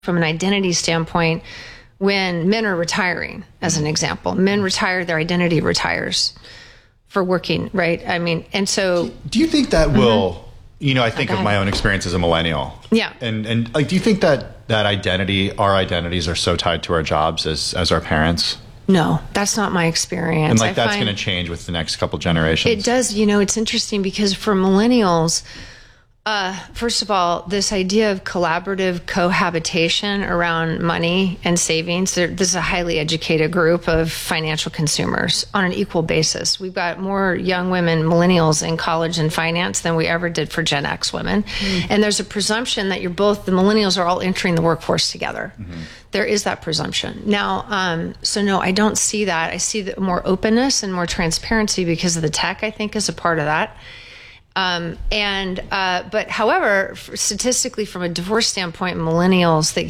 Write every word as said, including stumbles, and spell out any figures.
from an identity standpoint, when men are retiring, as an example, men retire, their identity retires for working, right? I mean, and so... Do you think that mm-hmm. will, you know, I think okay. of my own experience as a millennial. Yeah. And, and like, do you think that that identity, our identities are so tied to our jobs as, as our parents? No, that's not my experience. And like, I that's going to change with the next couple generations. It does. You know, it's interesting because for millennials, Uh, first of all, this idea of collaborative cohabitation around money and savings, this is a highly educated group of financial consumers on an equal basis. We've got more young women, millennials, in college and finance than we ever did for Gen X women. Mm. And there's a presumption that you're both, the millennials are all entering the workforce together. Mm-hmm. There is that presumption. Now, um, so no, I don't see that. I see the more openness and more transparency because of the tech, I think, is a part of that. Um, and, uh, but however, statistically from a divorce standpoint, millennials that